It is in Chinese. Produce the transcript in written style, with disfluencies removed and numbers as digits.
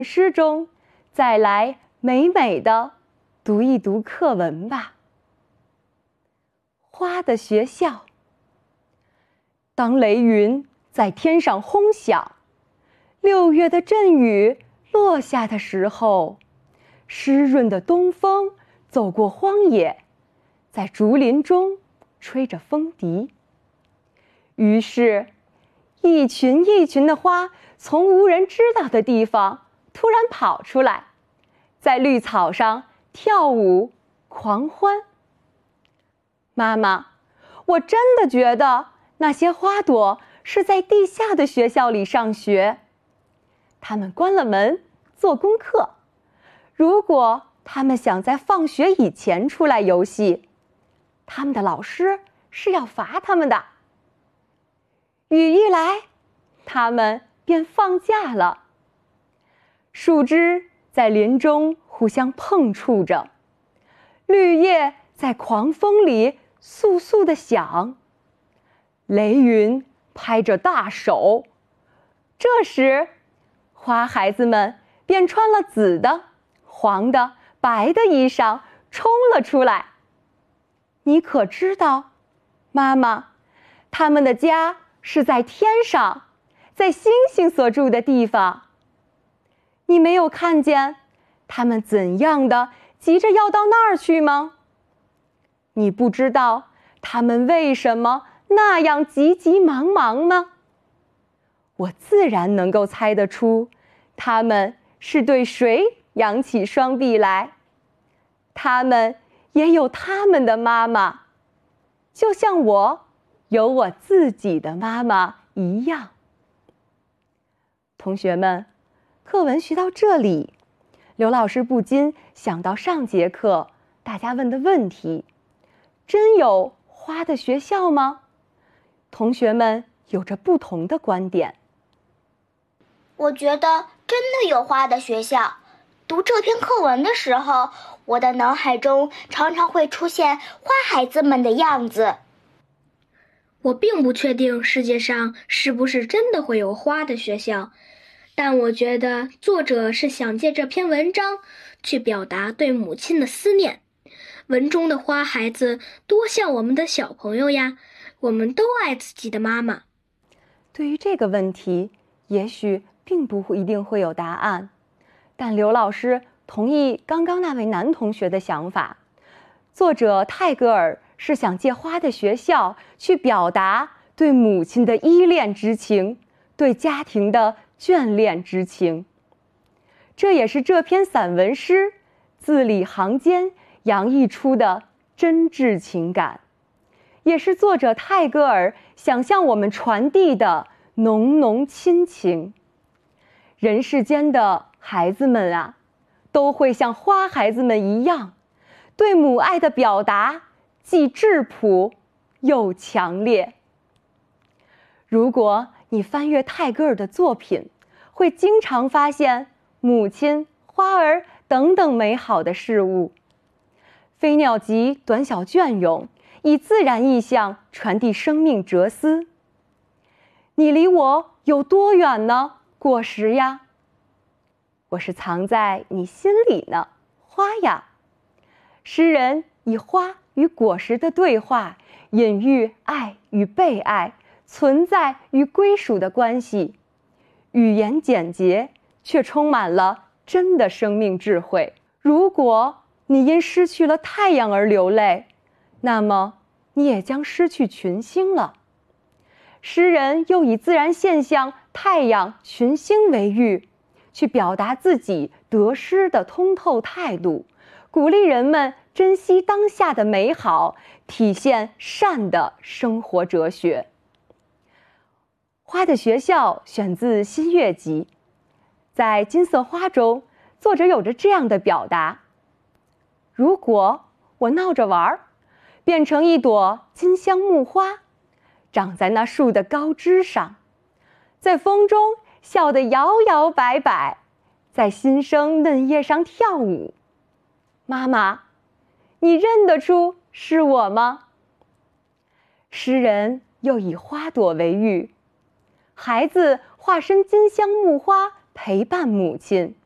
诗中再来美美的读一读课文吧。花的学校。当雷云在天上轰响，6月的阵雨落下的时候，湿润的东风走过荒野，在竹林中吹着风笛。于是一群一群的花从无人知道的地方突然跑出来，在绿草上跳舞狂欢。妈妈，我真的觉得那些花朵是在地下的学校里上学，他们关了门做功课。如果他们想在放学以前出来游戏，他们的老师是要罚他们的。雨一来，他们便放假了。树枝在林中互相碰触着，绿叶在狂风里簌簌地响，雷云拍着大手。这时，花孩子们便穿了紫的、黄的、白的衣裳冲了出来。你可知道，妈妈，他们的家是在天上，在星星所住的地方。你没有看见他们怎样的急着要到那儿去吗？你不知道他们为什么那样急急忙忙吗？我自然能够猜得出，他们是对谁扬起双臂来。他们也有他们的妈妈，就像我有我自己的妈妈一样。同学们，课文学到这里，刘老师不禁想到上节课大家问的问题：真有花的学校吗？同学们有着不同的观点。 我觉得真的有花的学校。读这篇课文的时候，我的脑海中常常会出现花孩子们的样子。 我并不确定世界上是不是真的会有花的学校，但我觉得作者是想借这篇文章去表达对母亲的思念。文中的花孩子多像我们的小朋友呀，我们都爱自己的妈妈。 对于这个问题，也许并不一定会有答案，但刘老师同意刚刚那位男同学的想法。作者泰戈尔是想借花的学校去表达对母亲的依恋之情，对家庭的眷恋之情。这也是这篇散文诗字里行间洋溢出的真挚情感，也是作者泰戈尔想向我们传递的浓浓亲情。人世间的孩子们啊，都会像花孩子们一样，对母爱的表达既质朴又强烈。如果你翻阅泰戈尔的作品，会经常发现母亲、花儿等等美好的事物。飞鸟集短小隽永，以自然意象传递生命哲思。你离我有多远呢，果实呀？我是藏在你心里呢，花呀。诗人以花与果实的对话，隐喻爱与被爱、存在与归属的关系。语言简洁，却充满了真的生命智慧。如果你因失去了太阳而流泪，那么你也将失去群星了。诗人又以自然现象太阳、群星为喻，去表达自己得失的通透态度，鼓励人们珍惜当下的美好，体现善的生活哲学。花的学校选自新月集，在金色花中，作者有着这样的表达：如果我闹着玩，变成一朵金香木花，长在那树的高枝上，在风中笑得摇摇摆摆，在新生嫩叶上跳舞。妈妈，你认得出是我吗？诗人又以花朵为喻，孩子化身金香木花陪伴母亲，